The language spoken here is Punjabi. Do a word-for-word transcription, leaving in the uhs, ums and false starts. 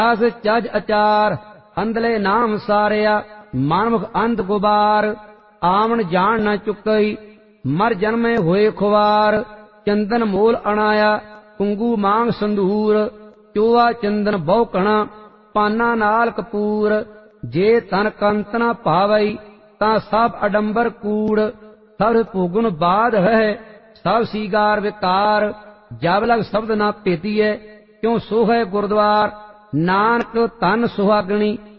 ਅਸ ਚਜ ਅਚਾਰ ਅੰਧਲੇ ਨਾਮ ਸਾਰਿਆ ਮਨਮੁਖ ਅੰਧ ਗੁਬਾਰ ਆਵਣ ਜਾਣ ਨ ਚੁੱਕਈ ਮਰ ਜਨਮੇ ਹੋਏ ਖੁਵਾਰ ਚੰਦਨ ਮੋਲ ਅਣਾਇਆ ਕੁੰਗੂ ਮਾਂਗ ਸੰਧੂਰ ਚੋਆ ਚੰਦਨ ਬਹੁ ਕਣਾ ਪਾਨਾ ਨਾਲ ਕਪੂਰ ਜੇ ਤਨ ਕੰਤ ਨ ਭਾਵਈ ਤਾਂ ਸਭ ਅਡੰਬਰ ਕੂੜ ਸਭ ਭੋਗੁਨ ਬਾਧ ਹੈ ਸਭ ਸੀਗਾਰ ਵਿਕਾਰ ਜਬ ਲਗ ਸ਼ਬਦ ਨਾ ਭੇਦੀਐ ਕਿਉ ਸੋਹੈ ਗੁਰਦੁਆਰ ਨਾਨਕ ਤਨ ਸੁਹਾਗਣੀ